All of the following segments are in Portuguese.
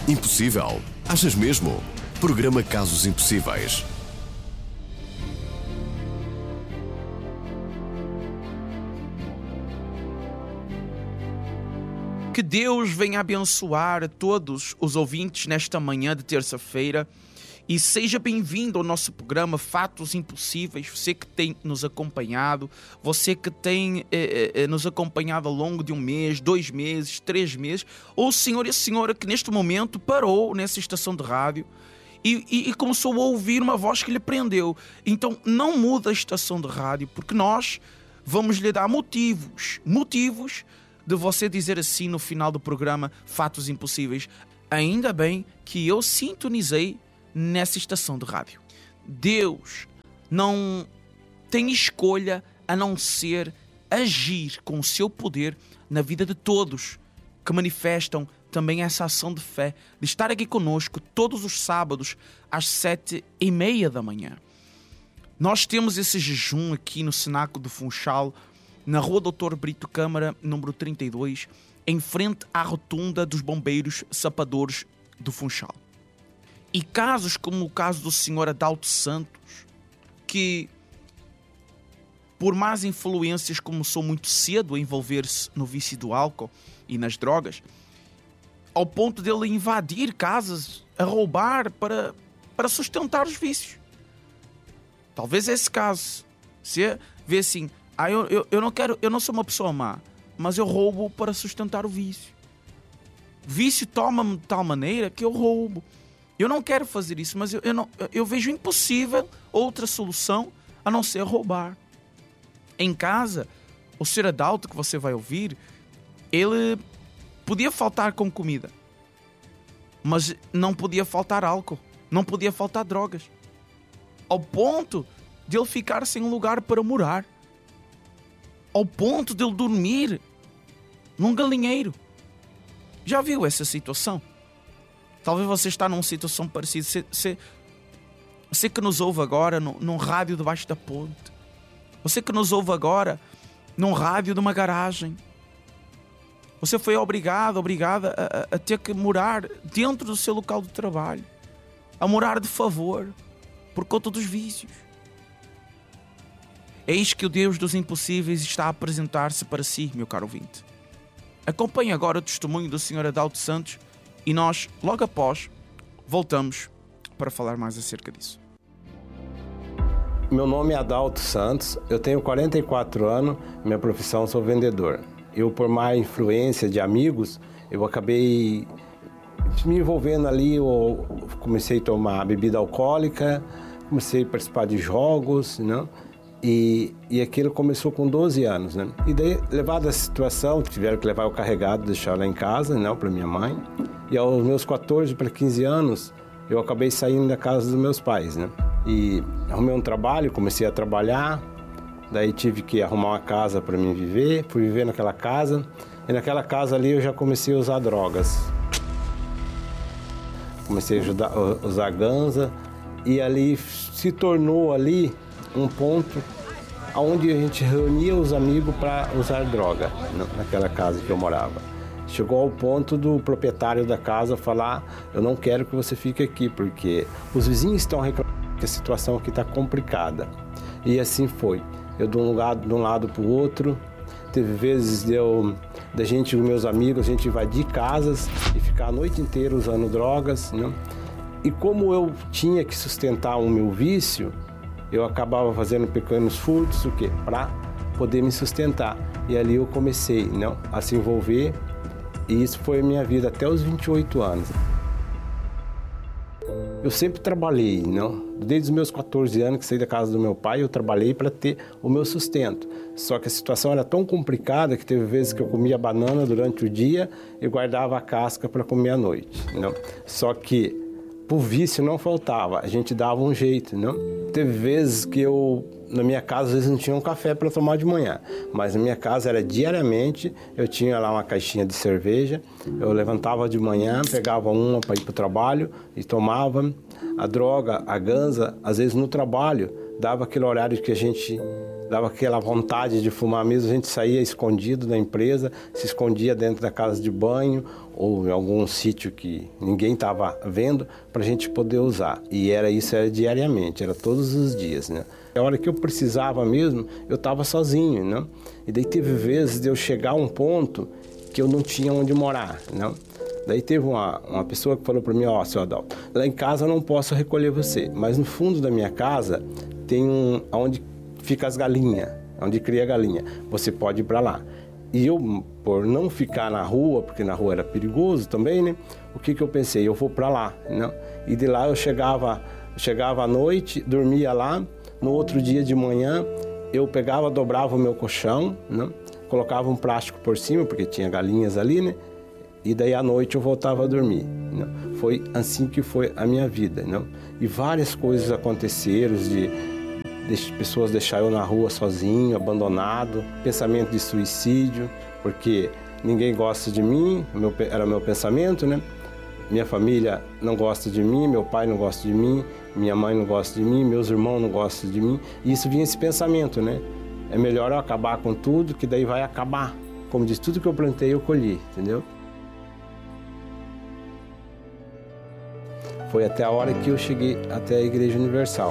Impossível? Achas mesmo? Programa Casos Impossíveis. Que Deus venha abençoar a todos os ouvintes nesta manhã de terça-feira e seja bem-vindo ao nosso programa Fatos Impossíveis. Você que tem nos acompanhado, você que tem nos acompanhado ao longo de 1 mês, 2 meses, 3 meses, ou o senhor e a senhora que neste momento parou nessa estação de rádio e começou a ouvir uma voz que lhe prendeu. Então não muda a estação de rádio, porque nós vamos lhe dar motivos de você dizer assim no final do programa Fatos Impossíveis: ainda bem que eu sintonizei nessa estação de rádio. Deus não tem escolha a não ser agir com o seu poder na vida de todos que manifestam também essa ação de fé, de estar aqui conosco todos os sábados às 7h30 da manhã. Nós temos esse jejum aqui no Cenáculo do Funchal, na Rua Doutor Brito Câmara, número 32, em frente à rotunda dos bombeiros sapadores do Funchal. E casos como o caso do Sr. Adalto Santos, que por más influências começou muito cedo a envolver-se no vício do álcool e nas drogas, ao ponto de ele invadir casas, a roubar para sustentar os vícios. Talvez esse caso, você vê assim: eu não sou uma pessoa má, mas eu roubo para sustentar o vício. O vício toma-me de tal maneira que eu roubo. Eu não quero fazer isso, mas eu vejo impossível outra solução a não ser roubar. Em casa, o Sr. Adalto que você vai ouvir, ele podia faltar com comida, mas não podia faltar álcool, não podia faltar drogas, ao ponto de ele ficar sem um lugar para morar, ao ponto de ele dormir num galinheiro. Já viu essa situação? Talvez você está numa situação parecida. Você que nos ouve agora num rádio debaixo da ponte. Você que nos ouve agora num rádio de uma garagem. Você foi obrigada a ter que morar dentro do seu local de trabalho. A morar de favor, por conta dos vícios. Eis que o Deus dos impossíveis está a apresentar-se para si, meu caro ouvinte. Acompanhe agora o testemunho do Sr. Adalto Santos e nós, logo após, voltamos para falar mais acerca disso. Meu nome é Adalto Santos, eu tenho 44 anos, minha profissão sou vendedor. Eu, por má influência de amigos, eu acabei me envolvendo ali, eu comecei a tomar bebida alcoólica, comecei a participar de jogos, né? E aquilo começou com 12 anos, né? E daí, levada a situação, tiveram que levar o carregado, deixar lá em casa, né, para minha mãe. E aos meus 14 para 15 anos, eu acabei saindo da casa dos meus pais, né? E arrumei um trabalho, comecei a trabalhar, daí tive que arrumar uma casa para mim viver, fui viver naquela casa, e naquela casa ali eu já comecei a usar drogas. Comecei a usar ganza, e ali se tornou ali um ponto onde a gente reunia os amigos para usar droga, naquela casa que eu morava. Chegou ao ponto do proprietário da casa falar: eu não quero que você fique aqui, porque os vizinhos estão reclamando que a situação aqui está complicada. E assim foi. Eu de um lado para o outro. Teve vezes da gente, os meus amigos, a gente invadir casas e ficar a noite inteira usando drogas, né? E como eu tinha que sustentar o meu vício, eu acabava fazendo pequenos furtos, para poder me sustentar. E ali eu comecei, não, a se envolver, e isso foi a minha vida até os 28 anos. Eu sempre trabalhei, não? Desde os meus 14 anos que saí da casa do meu pai, eu trabalhei para ter o meu sustento. Só que a situação era tão complicada que teve vezes que eu comia banana durante o dia e guardava a casca para comer à noite, não? Só que por vício não faltava, a gente dava um jeito, não? Teve vezes que na minha casa, às vezes não tinha um café para tomar de manhã, mas na minha casa era diariamente, eu tinha lá uma caixinha de cerveja, eu levantava de manhã, pegava uma para ir para o trabalho e tomava. A droga, a ganza, às vezes no trabalho, dava aquele horário que a gente dava aquela vontade de fumar mesmo, a gente saía escondido da empresa, se escondia dentro da casa de banho ou em algum sítio que ninguém estava vendo para a gente poder usar. E era diariamente, era todos os dias, né? A hora que eu precisava mesmo, eu estava sozinho, né? E daí teve vezes de eu chegar a um ponto que eu não tinha onde morar, né? Daí teve uma pessoa que falou para mim, seu Adalto, lá em casa eu não posso recolher você, mas no fundo da minha casa tem onde fica as galinhas, onde cria a galinha, você pode ir para lá. E eu, por não ficar na rua, porque na rua era perigoso também, né? O que eu pensei? Eu vou para lá, né? E de lá eu chegava à noite, dormia lá, no outro dia de manhã eu pegava, dobrava o meu colchão, né? Colocava um plástico por cima, porque tinha galinhas ali, né? E daí à noite eu voltava a dormir, né? Foi assim que foi a minha vida, né? E várias coisas aconteceram de pessoas deixar eu na rua sozinho, abandonado, pensamento de suicídio, porque ninguém gosta de mim, era meu pensamento, né? Minha família não gosta de mim, meu pai não gosta de mim, minha mãe não gosta de mim, meus irmãos não gostam de mim. E isso vinha esse pensamento, né? É melhor eu acabar com tudo, que daí vai acabar. Como diz, tudo que eu plantei eu colhi, entendeu? Foi até a hora que eu cheguei até a Igreja Universal.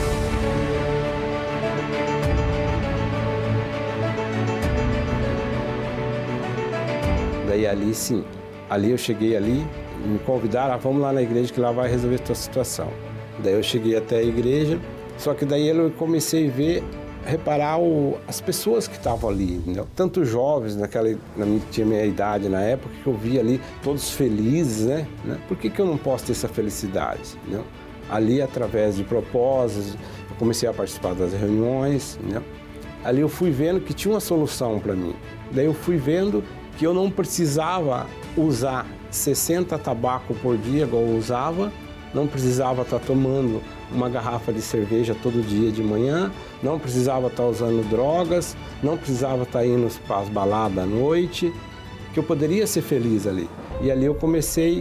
Daí ali sim, ali eu cheguei ali, me convidaram, vamos lá na igreja que lá vai resolver a tua situação. Daí eu cheguei até a igreja, só que daí eu comecei a reparar as pessoas que estavam ali, entendeu? Tanto jovens, tinha minha idade na época, que eu via ali todos felizes, né? Por que eu não posso ter essa felicidade, entendeu? Ali, através de propósitos, eu comecei a participar das reuniões, entendeu? Ali eu fui vendo que tinha uma solução para mim. Daí eu fui vendo que eu não precisava usar 60 tabacos por dia, igual eu usava, não precisava estar tomando uma garrafa de cerveja todo dia de manhã, não precisava estar usando drogas, não precisava estar indo para as baladas à noite, que eu poderia ser feliz ali. E ali eu comecei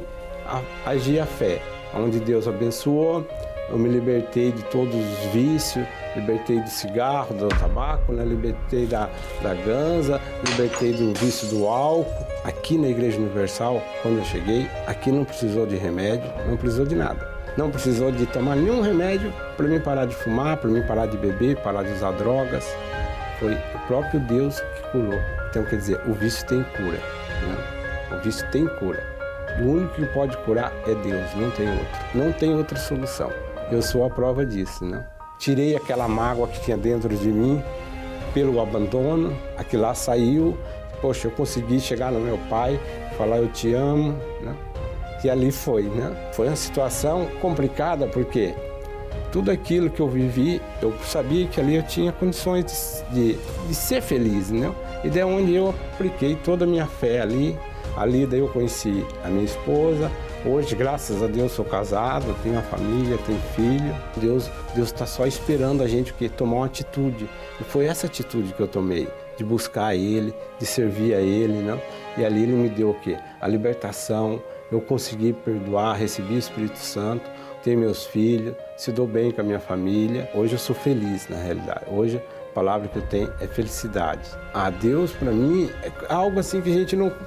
a agir a fé, onde Deus abençoou, eu me libertei de todos os vícios, libertei do cigarro, do tabaco, né? Libertei da ganza, libertei do vício do álcool. Aqui na Igreja Universal, quando eu cheguei, aqui não precisou de remédio, não precisou de nada. Não precisou de tomar nenhum remédio para mim parar de fumar, para mim parar de beber, parar de usar drogas. Foi o próprio Deus que curou. Então, quer dizer, o vício tem cura, né? O vício tem cura. E o único que pode curar é Deus, não tem outro. Não tem outra solução. Eu sou a prova disso, né? Tirei aquela mágoa que tinha dentro de mim pelo abandono, aquilo lá saiu. Poxa, eu consegui chegar no meu pai, falar eu te amo, né? E ali foi, né? Foi uma situação complicada porque tudo aquilo que eu vivi, eu sabia que ali eu tinha condições de ser feliz, né? E daí onde eu apliquei toda a minha fé ali. Ali daí eu conheci a minha esposa. Hoje, graças a Deus, sou casado, tenho uma família, tenho filho. Deus está só esperando a gente tomar uma atitude. E foi essa atitude que eu tomei, de buscar Ele, de servir a Ele, né? E ali Ele me deu o quê? A libertação. Eu consegui perdoar, recebi o Espírito Santo, tenho meus filhos, se dou bem com a minha família. Hoje eu sou feliz, na realidade. Hoje a palavra que eu tenho é felicidade. Deus, para mim, é algo assim que a gente não...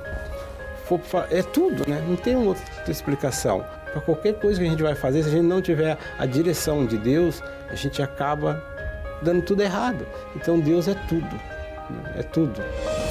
É tudo, né? Não tem outra explicação. Para qualquer coisa que a gente vai fazer, se a gente não tiver a direção de Deus, a gente acaba dando tudo errado. Então Deus é tudo, né? É tudo.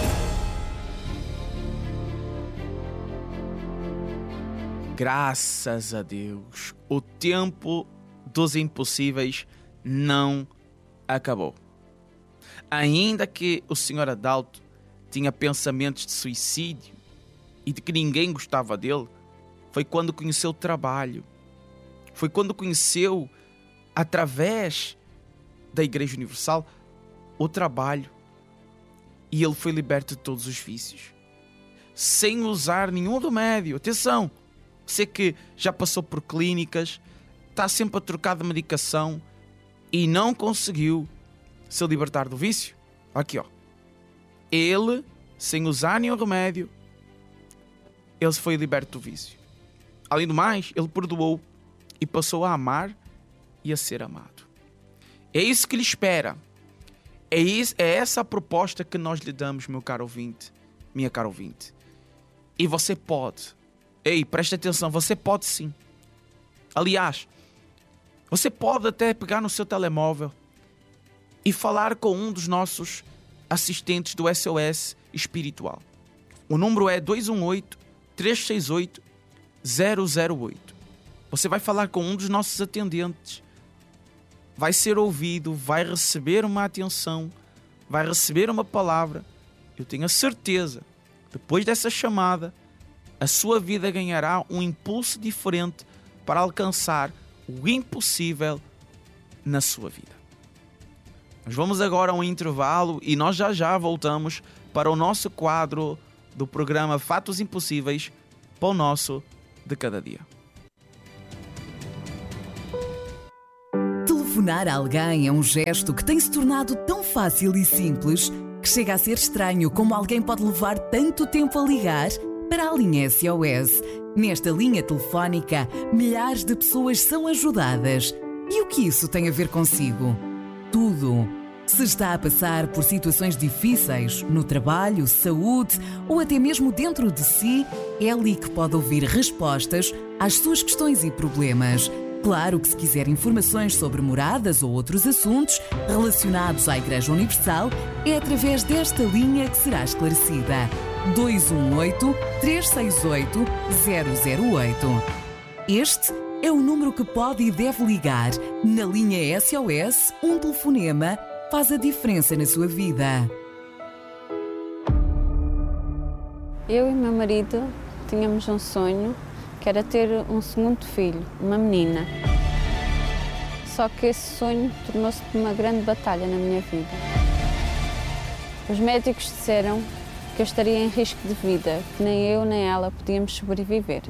Graças a Deus, o tempo dos impossíveis não acabou. Ainda que o Sr. Adalto tinha pensamentos de suicídio e de que ninguém gostava dele, foi quando conheceu o trabalho. Foi quando conheceu, através da Igreja Universal, o trabalho. E ele foi liberto de todos os vícios, sem usar nenhum remédio. Atenção, você que já passou por clínicas, está sempre a trocar de medicação e não conseguiu se libertar do vício. Aqui, ó. Ele, sem usar nenhum remédio, ele foi liberto do vício. Além do mais, ele perdoou e passou a amar e a ser amado. É isso que lhe espera. É essa a proposta que nós lhe damos, meu caro ouvinte, minha cara ouvinte. E você pode. Ei, preste atenção, você pode sim. Aliás, você pode até pegar no seu telemóvel e falar com um dos nossos assistentes do SOS espiritual. O número é 218-368-008. Você vai falar com um dos nossos atendentes. Vai ser ouvido, vai receber uma atenção, vai receber uma palavra. Eu tenho a certeza, depois dessa chamada, a sua vida ganhará um impulso diferente para alcançar o impossível na sua vida. Nós vamos agora a um intervalo e nós já voltamos para o nosso quadro do programa Fatos Impossíveis, Pão Nosso de Cada Dia. Telefonar a alguém é um gesto que tem se tornado tão fácil e simples que chega a ser estranho como alguém pode levar tanto tempo a ligar para a linha SOS. Nesta linha telefónica, milhares de pessoas são ajudadas. E o que isso tem a ver consigo? Tudo. Se está a passar por situações difíceis, no trabalho, saúde ou até mesmo dentro de si, é ali que pode ouvir respostas às suas questões e problemas. Claro que se quiser informações sobre moradas ou outros assuntos relacionados à Igreja Universal, é através desta linha que será esclarecida. 218-368-008. Este é o número que pode e deve ligar. Na linha SOS, um telefonema faz a diferença na sua vida. Eu e meu marido tínhamos um sonho, que era ter um segundo filho, uma menina. Só que esse sonho tornou-se uma grande batalha na minha vida. Os médicos disseram que eu estaria em risco de vida, que nem eu nem ela podíamos sobreviver.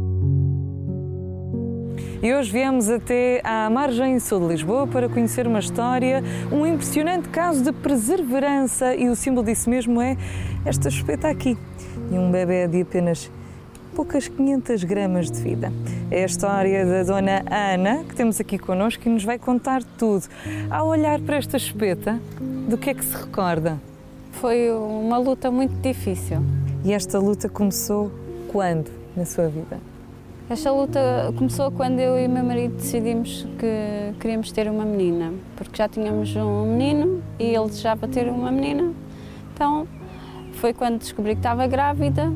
E hoje viemos até à margem sul de Lisboa para conhecer uma história, um impressionante caso de perseverança, e o símbolo disso mesmo é esta chupeta aqui, e um bebê de apenas poucas 500 gramas de vida. É a história da dona Ana, que temos aqui connosco, e nos vai contar tudo. Ao olhar para esta chupeta, do que é que se recorda? Foi uma luta muito difícil. E esta luta começou quando na sua vida? Esta luta começou quando eu e o meu marido decidimos que queríamos ter uma menina, porque já tínhamos um menino e ele desejava ter uma menina. Então, foi quando descobri que estava grávida,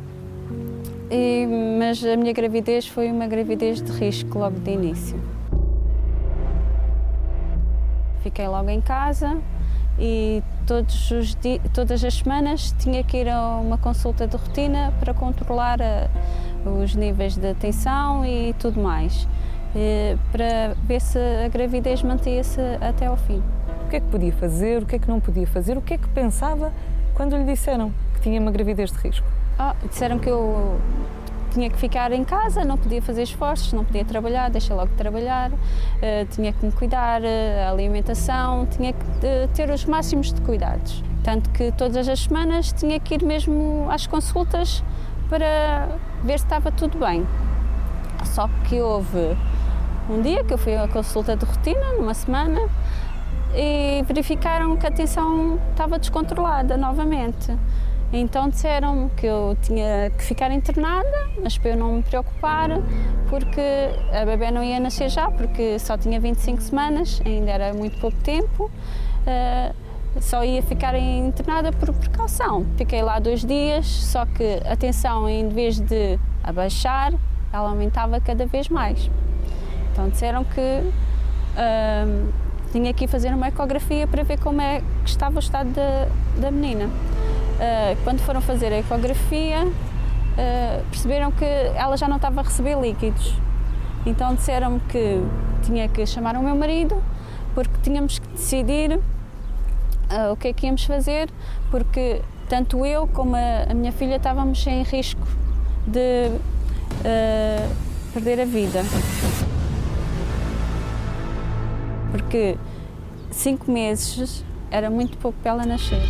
mas a minha gravidez foi uma gravidez de risco logo de início. Fiquei logo em casa e todas as semanas tinha que ir a uma consulta de rotina para controlar os níveis de tensão e tudo mais, para ver se a gravidez mantinha-se até ao fim. O que é que podia fazer, o que é que não podia fazer, o que é que pensava quando lhe disseram que tinha uma gravidez de risco? Disseram que eu tinha que ficar em casa, não podia fazer esforços, não podia trabalhar, deixei logo de trabalhar, tinha que me cuidar, a alimentação, tinha que ter os máximos de cuidados. Tanto que todas as semanas tinha que ir mesmo às consultas para ver se estava tudo bem. Só que houve um dia que eu fui a uma consulta de rotina, numa semana, e verificaram que a tensão estava descontrolada novamente. Então disseram que eu tinha que ficar internada, mas para eu não me preocupar, porque a bebê não ia nascer já, porque só tinha 25 semanas, ainda era muito pouco tempo. Só ia ficar internada por precaução. Fiquei lá 2 dias, só que a tensão, em vez de abaixar, ela aumentava cada vez mais. Então disseram que tinha que ir fazer uma ecografia para ver como é que estava o estado da menina. Quando foram fazer a ecografia, perceberam que ela já não estava a receber líquidos. Então disseram-me que tinha que chamar o meu marido, porque tínhamos que decidir o que é que íamos fazer, porque tanto eu como a minha filha estávamos em risco de perder a vida. Porque 5 meses era muito pouco para ela nascer.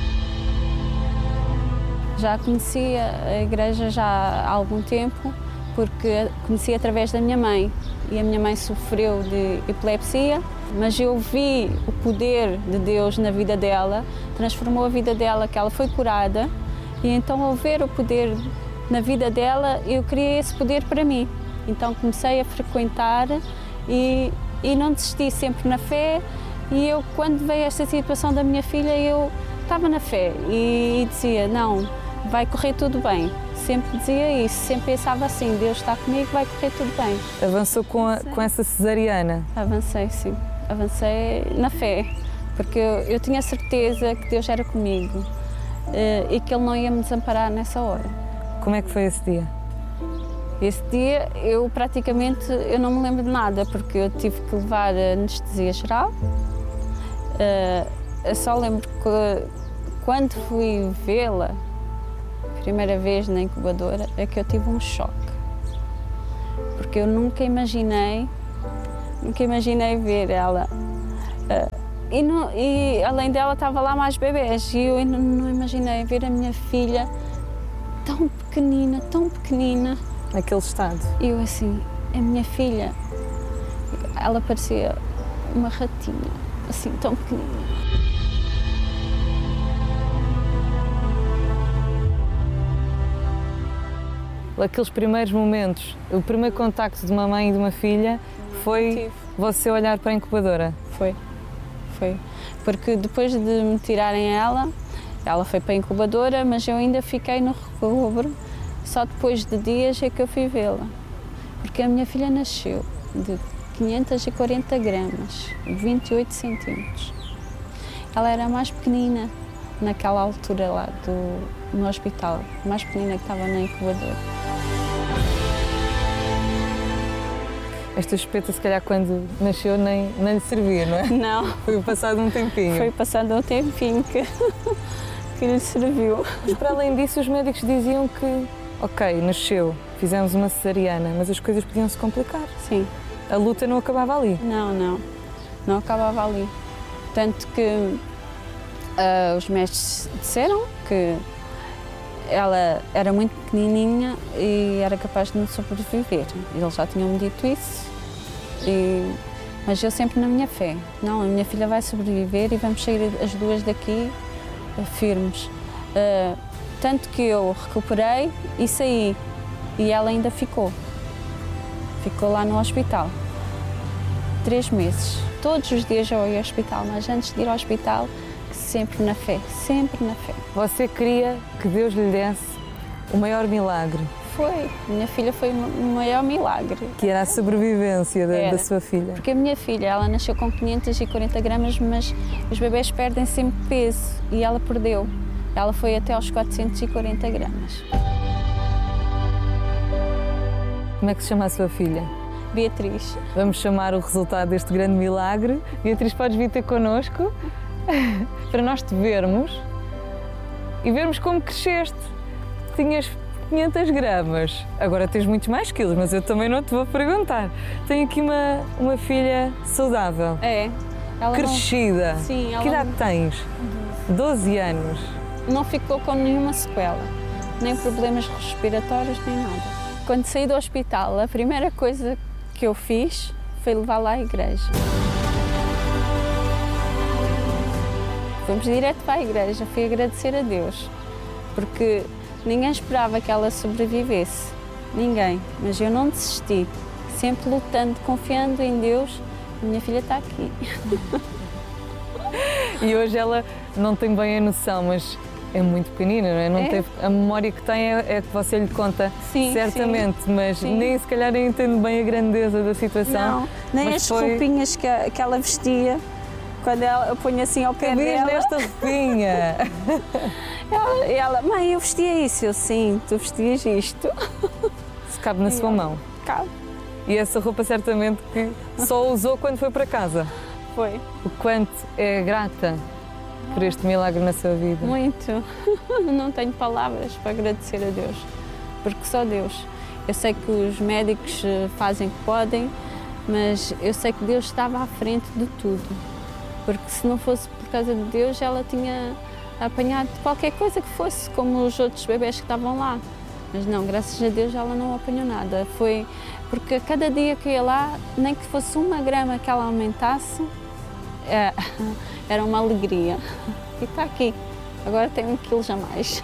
Já conhecia a igreja já há algum tempo, porque conheci através da minha mãe e a minha mãe sofreu de epilepsia, mas eu vi o poder de Deus na vida dela, transformou a vida dela, que ela foi curada, e então ao ver o poder na vida dela, eu queria esse poder para mim. Então comecei a frequentar e não desisti, sempre na fé, e eu, quando veio esta situação da minha filha, eu estava na fé e dizia, não, vai correr tudo bem. Sempre dizia isso, sempre pensava assim, Deus está comigo, vai correr tudo bem. Avançou com essa cesariana? Avancei, sim. Avancei na fé, porque eu tinha certeza que Deus era comigo e que Ele não ia me desamparar nessa hora. Como é que foi esse dia? Esse dia, eu praticamente não me lembro de nada, porque eu tive que levar anestesia geral. Eu só lembro que quando fui vê-la, primeira vez na incubadora, é que eu tive um choque. Porque eu nunca imaginei ver ela. E além dela estava lá mais bebês, e eu não imaginei ver a minha filha tão pequenina. Naquele estado? E eu assim, a minha filha, ela parecia uma ratinha, assim, tão pequenina. Aqueles primeiros momentos, o primeiro contacto de uma mãe e de uma filha foi você olhar para a incubadora? Foi. Porque depois de me tirarem ela foi para a incubadora, mas eu ainda fiquei no recobro. Só depois de dias é que eu fui vê-la. Porque a minha filha nasceu de 540 gramas, 28 centímetros. Ela era a mais pequenina naquela altura lá no hospital, a mais pequenina que estava na incubadora. Esta chupeta, se calhar, quando nasceu, nem lhe servia, não é? Não. Foi passado um tempinho. Foi passado um tempinho que lhe serviu. Mas, para além disso, os médicos diziam que, ok, nasceu, fizemos uma cesariana, mas as coisas podiam se complicar. Sim. A luta não acabava ali. Não acabava ali. Tanto que os médicos disseram que ela era muito pequenininha e era capaz de não sobreviver. Eles já tinham-me dito isso, mas eu sempre na minha fé. Não, a minha filha vai sobreviver e vamos sair as duas daqui firmes. Tanto que eu recuperei e saí, e ela ainda ficou. Ficou lá no hospital. 3 meses. Todos os dias eu ia ao hospital, mas antes de ir ao hospital, sempre na fé, sempre na fé. Você queria que Deus lhe desse o maior milagre? Foi. Minha filha foi o maior milagre. Que era a sobrevivência da sua filha? Porque a minha filha, ela nasceu com 540 gramas, mas os bebés perdem sempre peso e ela perdeu. Ela foi até aos 440 gramas. Como é que se chama a sua filha? Beatriz. Vamos chamar o resultado deste grande milagre. Beatriz, podes vir ter connosco para nós te vermos e vermos como cresceste. Tinhas 500 gramas, agora tens muitos mais quilos, mas eu também não te vou perguntar. Tenho aqui uma filha saudável. É. Ela crescida. Não... Sim, ela... Que idade tens? 12 anos. Não ficou com nenhuma sequela, nem problemas respiratórios, nem nada. Quando saí do hospital, a primeira coisa que eu fiz foi levá-la à igreja. Fomos direto para a igreja, fui agradecer a Deus, porque ninguém esperava que ela sobrevivesse, ninguém, mas eu não desisti, sempre lutando, confiando em Deus, a minha filha está aqui. E hoje ela não tem bem a noção, mas é muito pequenina, não é? Não teve, a memória que tem é que você lhe conta, sim, certamente, sim, mas sim. Nem se calhar nem entende bem a grandeza da situação. Não, nem as roupinhas que ela vestia, quando ela punha assim ao pé dela. Nesta roupinha. ela, mãe, eu vestia isso. Eu, sim, tu vestias isto. Se cabe na sua mão. Cabe. E essa roupa certamente que só usou quando foi para casa. Foi. O quanto é grata por este milagre na sua vida? Muito. Não tenho palavras para agradecer a Deus, porque só Deus. Eu sei que os médicos fazem o que podem, mas eu sei que Deus estava à frente de tudo. Porque se não fosse por causa de Deus, ela tinha apanhado qualquer coisa que fosse, como os outros bebés que estavam lá. Mas não, graças a Deus ela não apanhou nada. Foi porque cada dia que eu ia lá, nem que fosse 1 grama que ela aumentasse, era uma alegria. E está aqui, agora tem 1 quilo a mais.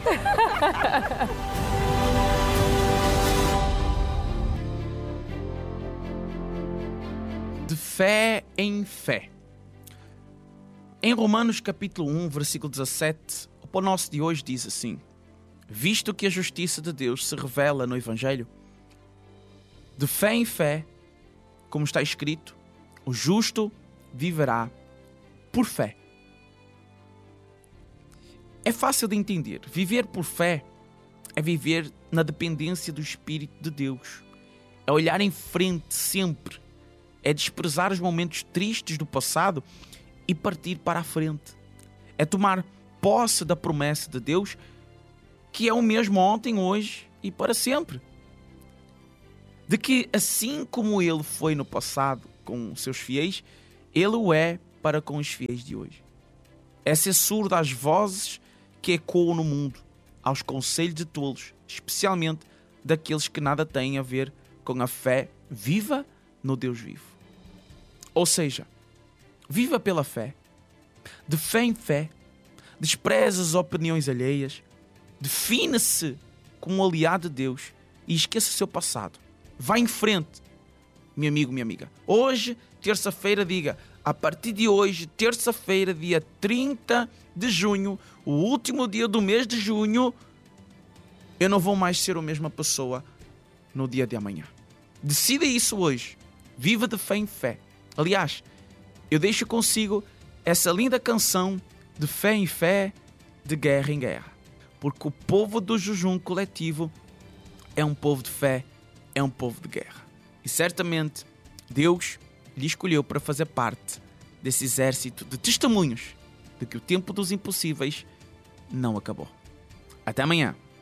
De fé em fé. Em Romanos capítulo 1, versículo 17, o pão nosso de hoje diz assim: visto que a justiça de Deus se revela no Evangelho, de fé em fé, como está escrito, o justo viverá por fé. É fácil de entender. Viver por fé é viver na dependência do Espírito de Deus. É olhar em frente sempre. É desprezar os momentos tristes do passado e partir para a frente. É tomar posse da promessa de Deus, que é o mesmo ontem, hoje e para sempre. De que assim como Ele foi no passado com os seus fiéis, Ele o é para com os fiéis de hoje. É ser surdo às vozes que ecoam no mundo, aos conselhos de tolos, especialmente daqueles que nada têm a ver com a fé viva no Deus vivo. Ou seja, viva pela fé, de fé em fé, despreza as opiniões alheias, define-se como um aliado de Deus e esqueça o seu passado. Vá em frente, meu amigo, minha amiga. Hoje, terça-feira, diga: a partir de hoje, terça-feira, dia 30 de junho, o último dia do mês de junho, eu não vou mais ser a mesma pessoa no dia de amanhã. Decida isso hoje. Viva de fé em fé. Aliás, eu deixo consigo essa linda canção de fé em fé, de guerra em guerra. Porque o povo do jejum coletivo é um povo de fé, é um povo de guerra. E certamente Deus lhe escolheu para fazer parte desse exército de testemunhos de que o tempo dos impossíveis não acabou. Até amanhã.